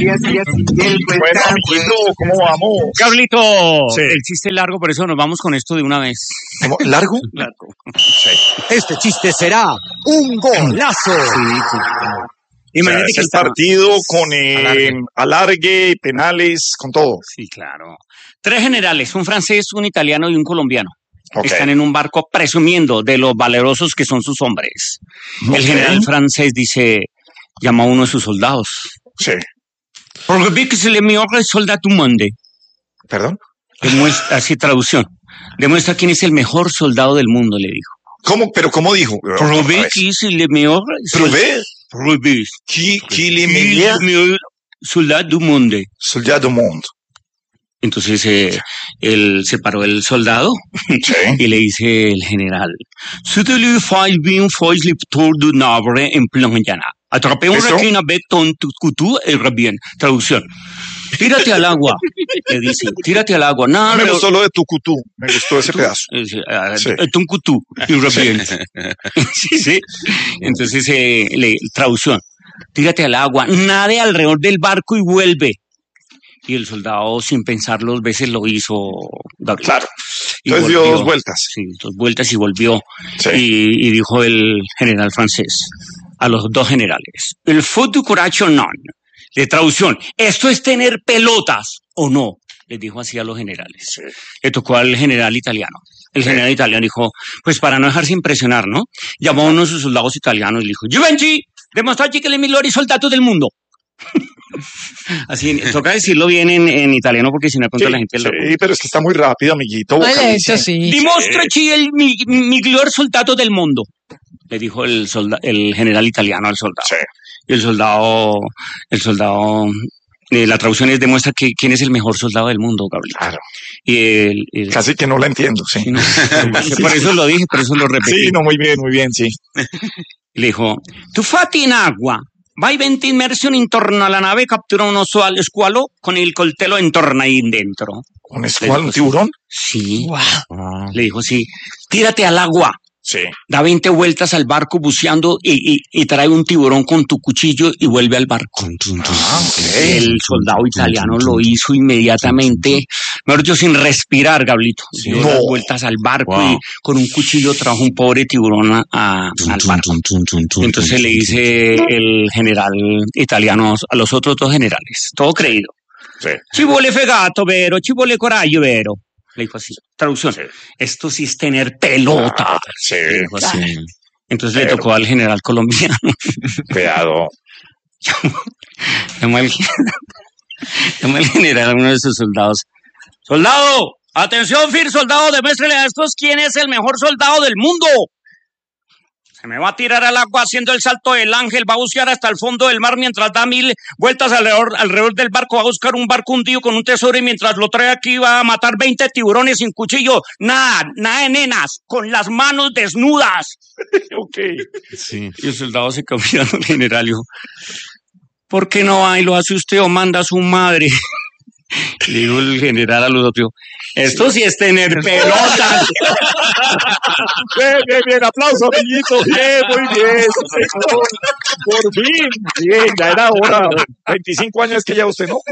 Bueno, amiguito, ¿cómo vamos? Carlito, Sí. el chiste es largo, por eso nos vamos con esto de una vez. ¿Cómo? ¿Largo? Largo. Sí. Este chiste será un golazo. Imagínate Es que el partido con alargue, penales, con todo. Sí, claro. 3 generales, un francés, un italiano y un colombiano. Ok. Están en un barco presumiendo de lo valerosos que son sus hombres. Ok. El general francés dice, llama a uno de sus soldados. Sí. Porque que se le meilleur soldat du monde. ¿Perdón? Demuestra, así traducción. Demuestra quién es el mejor soldado del mundo, le dijo. ¿Cómo? ¿Pero cómo dijo? Prouvé que es el mejor Prouvé Prouvé. qu'il est meilleur meilleur soldat du monde. soldat du monde. Entonces él se paró el soldado Sí. y le dice el general, c'était le faille bien faille le tour du nabre en plan llana. Atrapé un ¿Eso? requin avec ton couteau et bien. Traducción. Tírate al agua, le dice, tírate al agua. No me gustó lo de Tucutú. Me gustó ese pedazo. Sí. Un couteau y bien. Sí, sí. Entonces, traducción. Tírate al agua, nade alrededor del barco y vuelve. Y el soldado, sin pensarlo 2 veces, lo hizo. Gabriel. Claro. Y Entonces dio volvió. 2 vueltas. Sí, 2 vueltas y volvió. Sí. Y dijo el general francés a los 2 generales: el faut du courage o non. De traducción: ¿esto es tener pelotas o no? Les dijo así a los generales. Sí. Le tocó al general italiano. El general italiano dijo, pues para no dejarse impresionar, ¿no? Llamó a uno de sus soldados italianos y le dijo, Givenchy, demostrate que le migliori soldato del mundo. Así, toca decirlo bien en italiano porque si no pronto la gente lo... Sí, pero es que está muy rápido, amiguito. Eso sí. Dimostraci el miglior soldato del mundo, le dijo el general italiano al soldado. Sí. Y el soldado, la traducción es demuestra que quién es el mejor soldado del mundo, Gabriel. Claro. Y Casi que no la entiendo, sí. sí, no, por eso lo dije, por eso lo repetí. Sí, no, muy bien, sí. Le dijo, tuffati in agua, vai 20 immersioni intorno alla nave, captura uno squalo con il coltello e torna ahí dentro. ¿Un escual, un tiburón? Sí. Le dijo, sí, tírate al agua. Sí. Da 20 vueltas al barco buceando y trae un tiburón con tu cuchillo y vuelve al barco. El soldado italiano lo hizo inmediatamente, mejor dicho, sin respirar, Gablito. Dio No. las vueltas al barco y con un cuchillo trajo un pobre tiburón al barco. Entonces le dice el general italiano a los otros 2 generales, todo creído. Sí. Ci vuole fegato, vero, ci vuole coraggio, vero. Le dijo así, traducción, esto sí es tener pelota. Sí. Le dijo así. Entonces Pero- le tocó al general colombiano. Cuidado. Llamó al general a uno de sus soldados. ¡Soldado! ¡Atención, Fir, soldado! Demuéstrele a estos quién es el mejor soldado del mundo. Se me va a tirar al agua haciendo el salto del ángel, va a bucear hasta el fondo del mar mientras da 1000 vueltas alrededor del barco, va a buscar un barco hundido con un tesoro y mientras lo trae aquí va a matar 20 tiburones sin cuchillo. Nada de nenas, con las manos desnudas. Ok. Sí. Y el soldado se quedó mirando al general y dijo, ¿por qué no va y lo hace usted o manda a su madre? Le dijo el general a los otros, esto sí es tener pelotas. Bien, aplauso, amiguito. Bien, muy bien. Señor. Por fin. Bien, ya era hora. 25 años que ya usted no.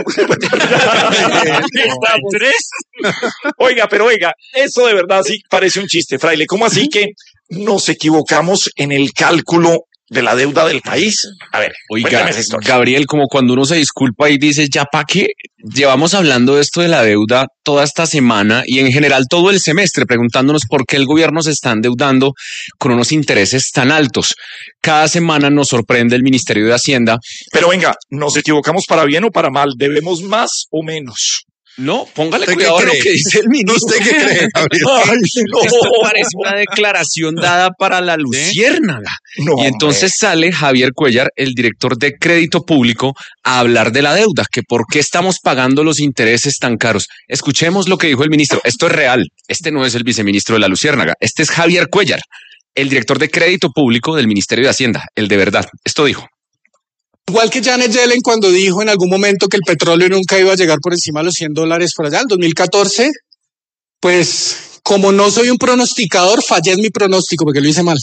Oiga, eso de verdad sí parece un chiste, fraile. ¿Cómo así que nos equivocamos en el cálculo de la deuda del país? A ver, Oiga, cuéntame esa historia. Gabriel, como cuando uno se disculpa y dice, ¿ya para qué? Llevamos hablando de esto de la deuda toda esta semana y en general todo el semestre, preguntándonos por qué el gobierno se está endeudando con unos intereses tan altos. Cada semana nos sorprende el Ministerio de Hacienda. Pero venga, ¿nos equivocamos para bien o para mal? ¿Debemos más o menos? No, póngale ¿Usted qué cuidado a lo cree? que dice el ministro. ¿Usted qué cree, Gabriel? Ay, no. Esto parece una declaración dada para la luciérnaga. No, Y entonces sale Javier Cuellar, el director de Crédito Público, a hablar de la deuda, que por qué estamos pagando los intereses tan caros. Escuchemos lo que dijo el ministro. Esto es real. Este no es el viceministro de la luciérnaga. Este es Javier Cuellar, el director de Crédito Público del Ministerio de Hacienda, el de verdad. Esto dijo. Igual que Janet Yellen cuando dijo en algún momento que el petróleo nunca iba a llegar por encima de los $100 por allá, en 2014, pues como no soy un pronosticador, fallé en mi pronóstico porque lo hice mal.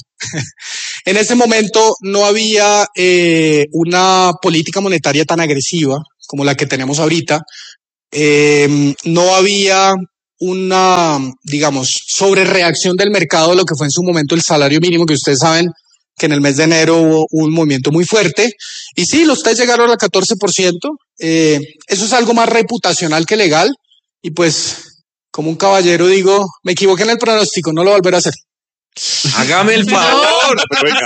En ese momento no había una política monetaria tan agresiva como la que tenemos ahorita, no había una, digamos, sobrereacción del mercado de lo que fue en su momento el salario mínimo, que ustedes saben que en el mes de enero hubo un movimiento muy fuerte. Y sí, los test llegaron al 14%. Eso es algo más reputacional que legal. Y pues, como un caballero digo, me equivoqué en el pronóstico, no lo volveré a hacer. Hágame el favor.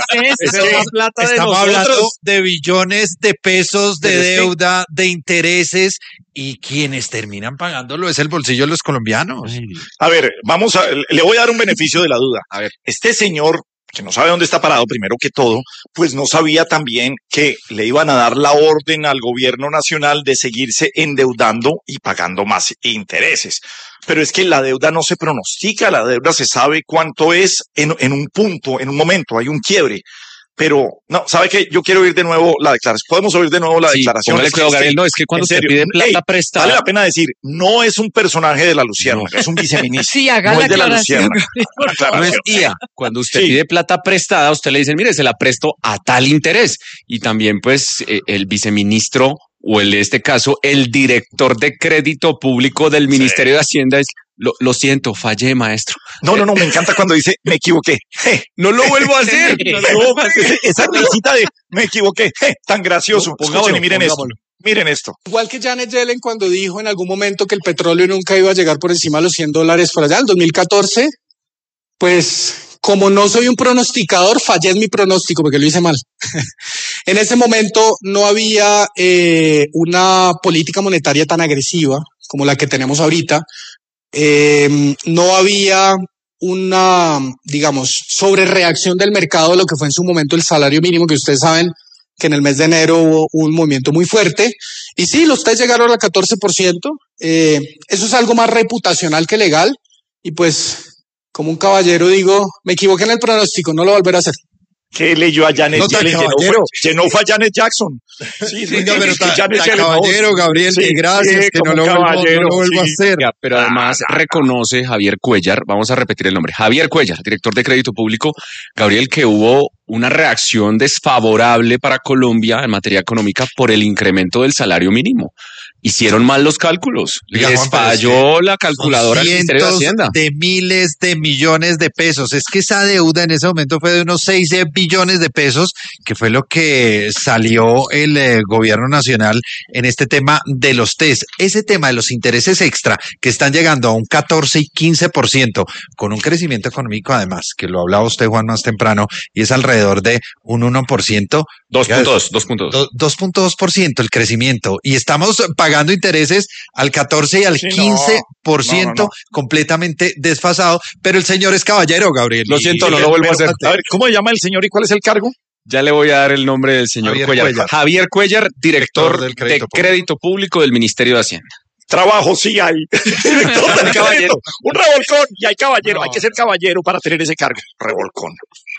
Estamos hablando de billones de pesos de deuda, de intereses, y quienes terminan pagándolo es el bolsillo de los colombianos. A ver, le voy a dar un beneficio de la duda. A ver. Este señor, que no sabe dónde está parado, primero que todo, pues no sabía también que le iban a dar la orden al gobierno nacional de seguirse endeudando y pagando más intereses. Pero es que la deuda no se pronostica, la deuda se sabe cuánto es en un punto, en un momento, hay un quiebre. Pero, no, ¿sabe qué? Yo quiero oír de nuevo la declaración. ¿Podemos oír de nuevo la declaración? Póngale cuidado, Gabriel. No, es que cuando usted pide plata prestada... Vale la pena decir, no es un personaje de la Luciérnaga, es un viceministro. Sí, haga no la es de la aclaración. Luciérnaga. No es IA. Cuando usted Sí. pide plata prestada, usted le dice, mire, se la presto a tal interés. Y también, pues, el viceministro, o en este caso, el director de crédito público del Ministerio de Hacienda es, lo siento, fallé, maestro. No, me encanta cuando dice, me equivoqué. No lo vuelvo a hacer. Esa risita de, me equivoqué. Tan gracioso. Escuchen y miren esto. Miren esto. Igual que Janet Yellen cuando dijo en algún momento que el petróleo nunca iba a llegar por encima de los $100 por allá, en 2014, pues como no soy un pronosticador, fallé en mi pronóstico porque lo hice mal. En ese momento no había una política monetaria tan agresiva como la que tenemos ahorita. No había una, digamos, sobrereacción del mercado de lo que fue en su momento el salario mínimo, que ustedes saben que en el mes de enero hubo un movimiento muy fuerte. Y sí, los test llegaron al 14%. Eso es algo más reputacional que legal. Y pues, como un caballero digo, me equivoqué en el pronóstico, no lo volveré a hacer. ¿Qué leyó a Janet No tan Yellen? caballero. Llenó fue a Janet Jackson. Sí, Venga, pero es que Janet tan Yellen, caballero, Gabriel, Sí, y gracias, sí, que como no lo caballero, vuelvo a sí. hacer. Pero además reconoce Javier Cuellar, vamos a repetir el nombre, Javier Cuellar, director de crédito público, Gabriel, que hubo una reacción desfavorable para Colombia en materia económica por el incremento del salario mínimo. Hicieron mal los cálculos, Oiga, les Juan, pero es falló la calculadora Son del Ministerio de cientos Hacienda. de miles de millones de pesos. Es que esa deuda en ese momento fue de unos 6 billones de pesos, que fue lo que salió el gobierno nacional en este tema de los test. Ese tema de los intereses extra que están llegando a un 14 y 15%, con un crecimiento económico además, que lo hablaba usted, Juan, más temprano, y es alrededor de un 1%. 2.2. 2.2% el crecimiento, y estamos pagando intereses al 14 y al Sí, 15%, no. completamente desfasado, pero el señor es caballero, Gabriel. Lo siento, no lo vuelvo a hacer. A ver, ¿cómo se llama el señor y cuál es el cargo? Ya le voy a dar el nombre del señor Javier Cuellar. Cuellar. Javier Cuellar, director Del de crédito público del Ministerio de Hacienda. Trabajo sí hay. Director del Caballero. crédito. Un revolcón y hay caballero. No. Hay que ser caballero para tener ese cargo. Revolcón.